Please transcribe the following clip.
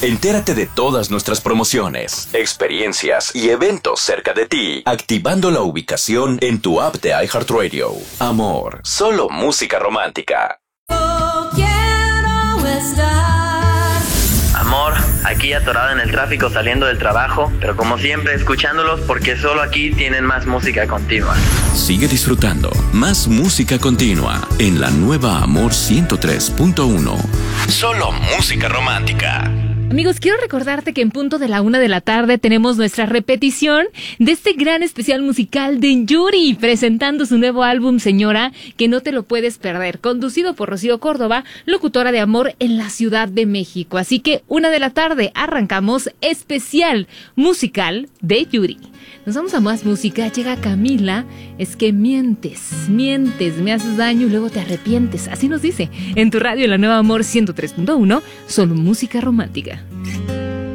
Entérate de todas nuestras promociones, experiencias y eventos cerca de ti, activando la ubicación en tu app de iHeartRadio. Amor, solo música romántica. Amor, aquí atorado en el tráfico saliendo del trabajo, pero como siempre escuchándolos porque solo aquí tienen más música continua. Sigue disfrutando más música continua en la nueva Amor 103.1. Solo música romántica. Amigos, quiero recordarte que en punto de la 1 de la tarde tenemos nuestra repetición de este gran especial musical de Yuri, presentando su nuevo álbum, Señora, que no te lo puedes perder, conducido por Rocío Córdoba, locutora de Amor en la Ciudad de México. Así que 1 de la tarde arrancamos especial musical de Yuri. Nos vamos a más música. Llega Camila. Es que mientes, me haces daño y luego te arrepientes. Así nos dice en tu radio, la nueva Amor 103.1, solo música romántica.